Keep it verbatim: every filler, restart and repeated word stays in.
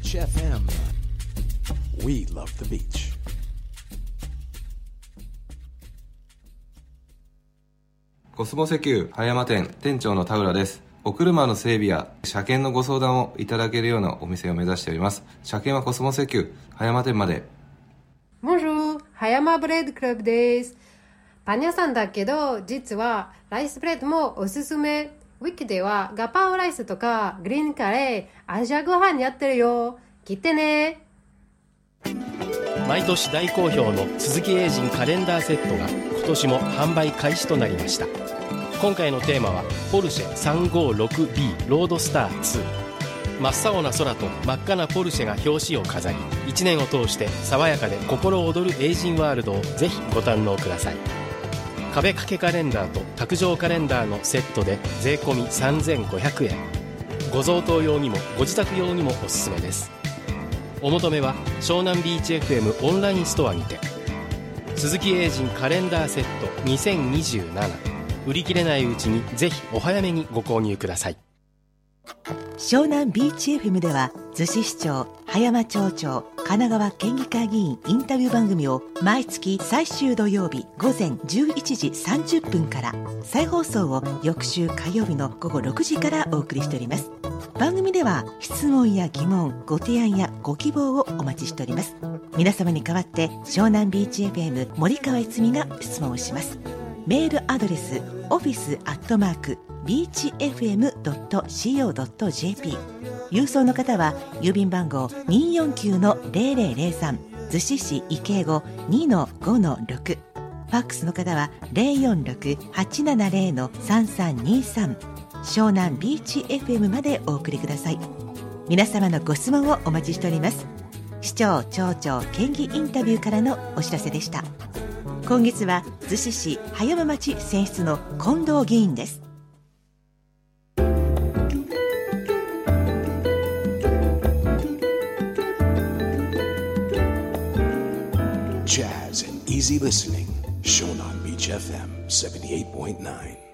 Beach エフエム We love the beach。 コスモ石油葉山店店長の田浦です。お車の整備や車検のご相談をいただけるようなお店を目指しております。車検はコスモ石油葉山店まで。 Bonjour、葉山ブレッドクラブです。パン屋さんだけど実はライスブレッドもおすすめ。ウィックではガパオライスとかグリーンカレー、アジアご飯やってるよ。来てね。 毎年大好評の鈴木英人カレンダーセットが今年も販売開始となりました。今回のテーマはポルシェ さんごろくビー ロードスターツー。真っ青な空と真っ赤なポルシェが表紙を飾り、いちねんを通して爽やかで心躍るエイジンワールドをぜひご堪能ください。壁掛けカレンダーと卓上カレンダーのセットで税込みさんぜんごひゃくえん。ご贈答用にもご自宅用にもおすすめです。お求めは湘南ビーチ エフエム オンラインストアにて。鈴木英人カレンダーセットにせんにじゅうなな、売り切れないうちにぜひお早めにご購入ください。 湘南ビーチ エフエム では逗子市長、葉山町長、神奈川県議会議員インタビュー番組を毎月最終土曜日午前じゅういちじさんじゅっぷんから、再放送を翌週火曜日の午後ろくじからお送りしております。番組では質問や疑問、ご提案やご希望をお待ちしております。皆様に代わって湘南ビーチ エフエム 森川いつみが質問をします。メールアドレスオフィスアットマークビーチエフエムドットシーオードットジェーピー。 郵送の方は郵便番号 にーよんきゅうのゼロゼロゼロさん 逗子市医京ご にのごのろく。ファックスの方は ゼロよんろく はちななゼロのさんさんにさん。湘南ビーチ エフエム までお送りください。皆様のご質問をお待ちしております。市長、町長、県議インタビューからのお知らせでした。今月は逗子市葉山町選出の近藤議員です。 Jazz and easy listening. Shonan Beach エフエム セブンティエイトポイントナイン